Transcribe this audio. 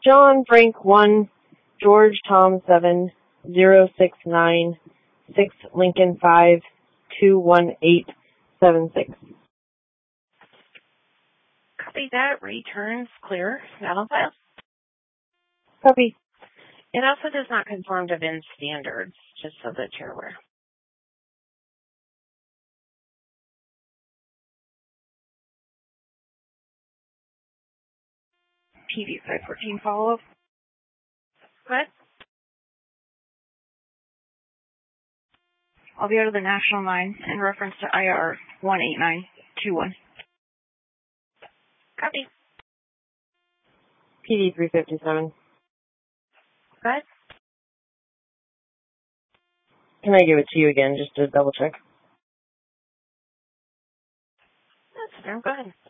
John Frank 1, George Tom 7, 069, 6 Lincoln 5, 21876. Copy that. Returns clear. Now file. Copy. It also does not conform to VIN standards, just so that you're aware. PD 514 follow-up. What? I'll be out of the national line in reference to IR 18921. Copy. PD 357. What? Can I give it to you again just to double check? That's fair. Go ahead.